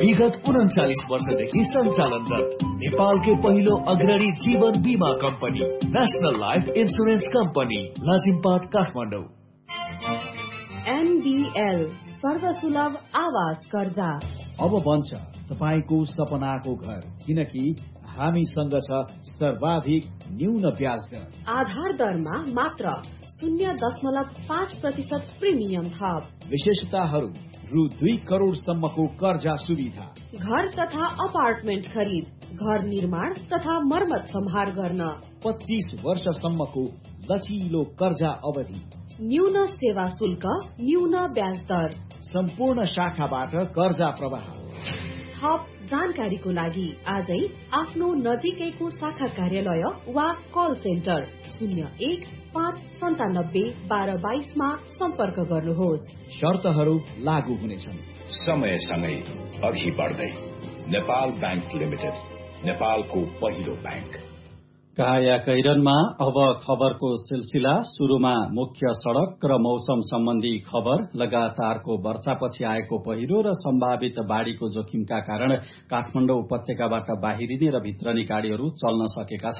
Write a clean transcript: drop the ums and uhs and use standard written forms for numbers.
विगत 39 वर्षदेखि सञ्चालनरत नेपालकै पहिलो अग्रणी जीवन बीमा company national life insurance company Lazimpat Kathmandu. MBL सर्वसुलभ आवास कर्जा अब बन्छ तपाईको सपनाको घर, किनकि हामीसँग छ सर्वाधिक न्यून ब्याज दर। आधार दरमा मात्र 0.5% प्रिमियम थप। विशेषताहरू रु 2 करोडसम्मको कर्जा सुविधा। घर तथा अपार्टमेन्ट खरिद, घर निर्माण तथा मर्मत सम्हार गर्न 25 वर्षसम्मको लचिलो कर्जा अवधि। न्यून सेवा शुल्क, न्यून ब्याज दर। सम्पूर्ण शाखाबाट कर्जा प्रवाह। थप जानकारीको लागि आजै आफ्नो नजिकैको शाखा कार्यालय वा कल सेन्टर 01-597-1222 मा सम्पर्क गर्नुहोस्। शर्तहरू लागू हुनेछन्। समयसँगै अघि बढ्दै नेपाल बैंक लिमिटेड, नेपालको पहिलो बैंक। काया कैरनमा अब खबरको सिलसिला। सुरुमा मुख्य सड़क र मौसम सम्बन्धी खबर। लगातारको वर्षापछि आएको पहिरो र सम्भावित बाढ़ीको जोखिमका कारण काठमाडौँ उपत्यकाबाट बाहिरिने र भित्रनी गाड़ीहरू चल्न सकेका